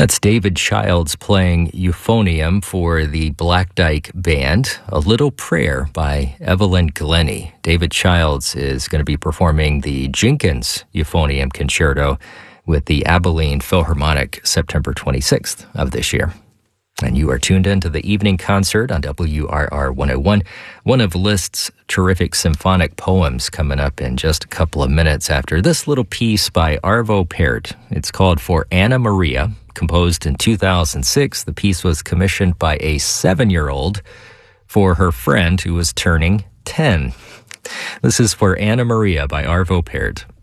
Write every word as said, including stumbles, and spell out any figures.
That's David Childs playing euphonium for the Black Dyke Band. A Little Prayer by Evelyn Glennie. David Childs is going to be performing the Jenkins Euphonium Concerto with the Abilene Philharmonic September twenty-sixth of this year. And you are tuned in to the evening concert on W R R one oh one. One of Liszt's terrific symphonic poems coming up in just a couple of minutes after this little piece by Arvo Pärt. It's called For Anna Maria, composed in two thousand six. The piece was commissioned by a seven-year-old for her friend who was turning ten. This is For Anna Maria by Arvo Pärt.